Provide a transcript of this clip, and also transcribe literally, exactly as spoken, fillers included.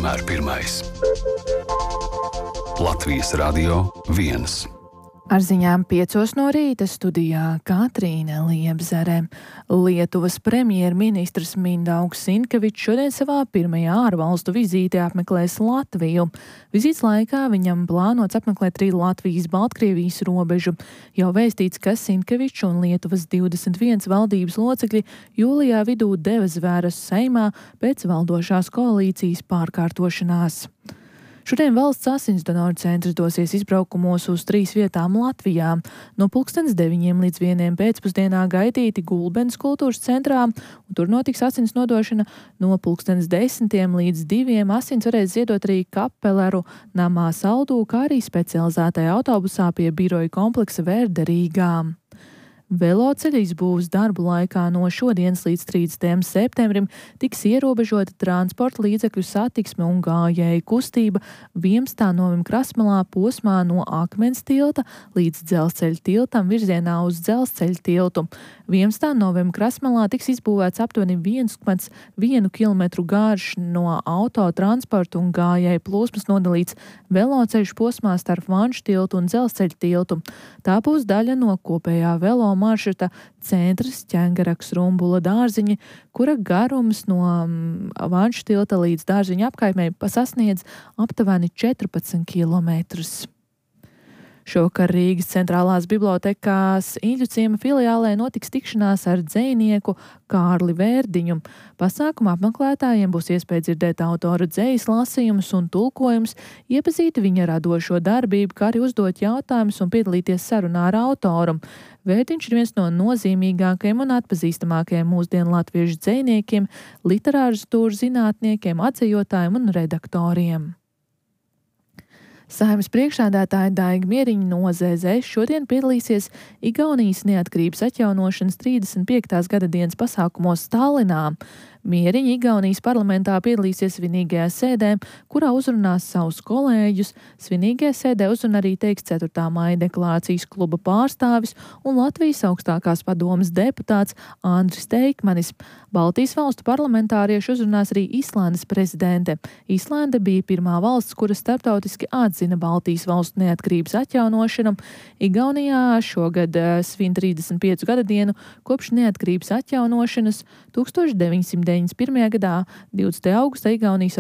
vienmēr pirmais. Latvijas Radio viens. Ar ziņām piecos no rīta studijā Katrīna Liebzere. Lietuvas premjerministrs Mindaugs Sinkevičs šodien savā pirmajā ārvalstu vizītē apmeklēs Latviju. Vizītes laikā viņam plānots apmeklēt arī Latvijas-Baltkrievijas robežu. Jau vēstīts, ka Sinkevičs un Lietuvas divdesmit viens valdības locekļi jūlijā vidū deva zvērus Seimā pēc valdošās koalīcijas pārkārtošanās. Šodien valsts asinsdonoru centrs dosies izbraukumos uz trīs vietām Latvijā. No pulkstens deviņiem līdz vieniem pēcpusdienā gaidīti Gulbenes kultūras centrā, un tur notiks asins nodošana. No pulkstens desmitiem līdz diviem asins varēs ziedot arī Kapeleru namā Saldū, kā arī specializētajā autobusā pie biroja kompleksa Verde Rīgā. Veloceļa izbūves darbu laikā no šodienas līdz trīsdesmitajam septembrim tiks ierobežota transporta līdzekļu satiksme un gājēju kustība Viemstā novem Krasmalā posmā no Akmens tilta līdz Dzelzceļa tiltam virzienā uz Dzelzceļa tiltu. Viemstā novem Krasmalā tiks izbūvēts aptuveni viens komats viens kilometru garš no autotransporta un gājēju plūsmas nodalīts veloceļš posmā starp Vanšu tiltu un Dzelzceļa tiltu. Tā būs daļa no kopējā velo maršruta centrs Ķengaraks Rumbula dārziņi, kura garums no Vanšu tilta līdz dārziņa apkaimei sasniedz aptuveni četrpadsmit kilometrus. Šovakar Rīgas centrālās bibliotekās Īļu ciema filiālē notiks tikšanās ar dzejnieku Kārli Vērdiņu. Pasākuma apmeklētājiem būs iespēja dzirdēt autora dzejas lasījumus un tulkojumus, iepazīt viņa radošo darbību, kā arī uzdot jautājumus un piedalīties sarunā ar autoru. Vērdiņš ir viens no nozīmīgākajiem un atpazīstamākajiem mūsdienu latviešu dzejniekiem, literātūras zinātniekiem, atzejotājiem un redaktoriem. Saeimas priekšsēdētāja Daiga Mieriņa no Z Z šodien piedalīsies Igaunijas neatkarības atjaunošanas trīsdesmit piektās gada dienas pasākumos Tallinā. Mieriņa Igaunijas parlamentā piedalīsies svinīgajā sēdē, kurā uzrunās savus kolēģus. Svinīgajā sēdē uzruna arī teiks ceturtā maija deklarācijas kluba pārstāvis un Latvijas augstākās padomes deputāts Andris Teikmanis. Baltijas valstu parlamentārieši uzrunās arī Islandes prezidente. Islande bija pirmā valsts, kura starptautiski atzina Baltijas valstu neatkarības atjaunošanu. Igaunijā šogad svin trīsdesmit piecu gada dienu kopš neatkarības atjaunošanas. Tūkstoš deviņsimt deviņdesmit pirmajā gadā, divdesmitajā augustā, Igaunijas